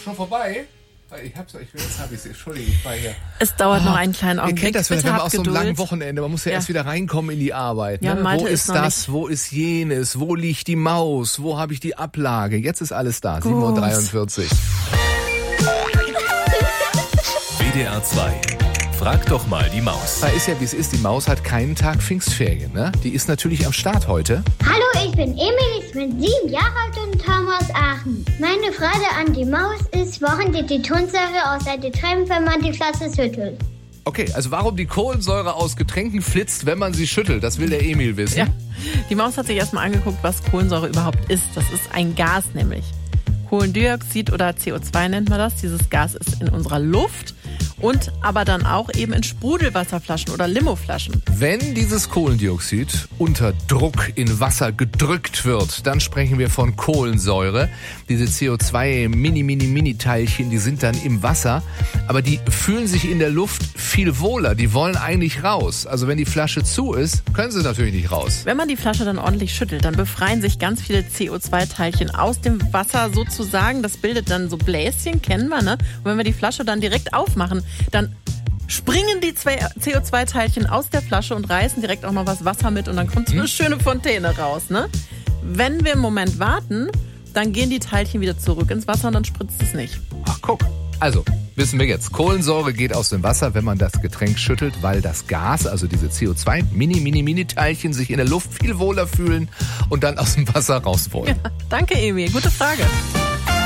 schon vorbei? Jetzt habe ich es. Entschuldigung, ich war hier. Es dauert noch einen kleinen Augenblick. Ihr kennt das, wenn man aus so einem langen Wochenende, man muss ja erst wieder reinkommen in die Arbeit. Ne? Ja, wo ist das? Wo ist jenes? Wo liegt die Maus? Wo habe ich die Ablage? Jetzt ist alles da. 7:43 Uhr. WDR 2. Frag doch mal die Maus. Da ist ja, wie es ist. Die Maus hat keinen Tag Pfingstferien. Ne? Die ist natürlich am Start heute. Hallo, ich bin Emil, ich bin 7 Jahre alt und komme aus Aachen. Meine Frage an die Maus ist, woran geht die Tonsäure aus der Getränk, wenn man die Flasche schüttelt? Okay, also warum die Kohlensäure aus Getränken flitzt, wenn man sie schüttelt, das will der Emil wissen. Ja, die Maus hat sich erstmal angeguckt, was Kohlensäure überhaupt ist. Das ist ein Gas nämlich. Kohlendioxid oder CO2 nennt man das. Dieses Gas ist in unserer Luft und aber dann auch eben in Sprudelwasserflaschen oder Limoflaschen. Wenn dieses Kohlendioxid unter Druck in Wasser gedrückt wird, dann sprechen wir von Kohlensäure. Diese CO2-Mini-Teilchen, die sind dann im Wasser, aber die fühlen sich in der Luft viel wohler. Die wollen eigentlich raus. Also wenn die Flasche zu ist, können sie natürlich nicht raus. Wenn man die Flasche dann ordentlich schüttelt, dann befreien sich ganz viele CO2-Teilchen aus dem Wasser sozusagen. Das bildet dann so Bläschen, kennen wir, ne? Und wenn wir die Flasche dann direkt aufmachen, dann springen die CO2-Teilchen aus der Flasche und reißen direkt auch noch was Wasser mit und dann kommt so eine schöne Fontäne raus, ne? Wenn wir einen Moment warten, dann gehen die Teilchen wieder zurück ins Wasser und dann spritzt es nicht. Ach, guck. Also, wissen wir jetzt. Kohlensäure geht aus dem Wasser, wenn man das Getränk schüttelt, weil das Gas, also diese CO2-Mini-Teilchen sich in der Luft viel wohler fühlen und dann aus dem Wasser raus wollen. Ja, danke, Emil. Gute Frage.